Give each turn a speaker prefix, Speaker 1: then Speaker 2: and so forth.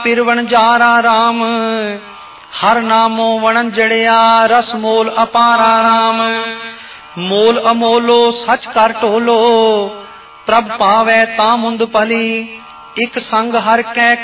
Speaker 1: ਪਿਰਵਣ ਜਾਰਾ ਰਾਮ, ਹਰ ਨਾਮੋ ਵਣਨ ਜੜਿਆ, ਰਸ mall ਅਪਾਰਾ Ram. Mall ਅਮੋਲੋ ਸਚ ਕਰ ਢੋਲੋ, ਪ੍ਰਭ ਪਾਵੈ ਤਾਂ ਮੁੰਦ ਭਲੀ, ਇਕ ਸੰਗ ਹਰ ਕੈ